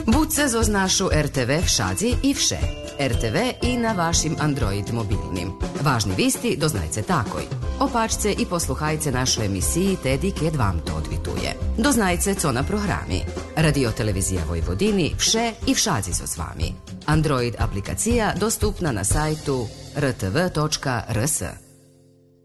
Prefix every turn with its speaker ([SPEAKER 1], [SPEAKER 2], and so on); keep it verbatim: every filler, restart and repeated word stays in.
[SPEAKER 1] Budce zoz našu er te ve všadzi i vše. er te ve i na vašim Android mobilnim. Važni visti doznajce takoj. Opačce i posluhajce našu emisiji Tedi kad vam to odvituje. Doznajce co na programi. Radio Televizija Vojvodini vše i všadzi so s vami. Android aplikacija dostupna na sajtu er te ve točka er es.